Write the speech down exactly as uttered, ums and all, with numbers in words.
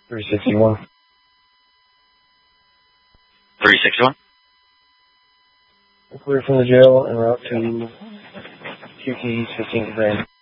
three sixty-one. three sixty-one? Clear from the jail and route to Q T fifteen grand.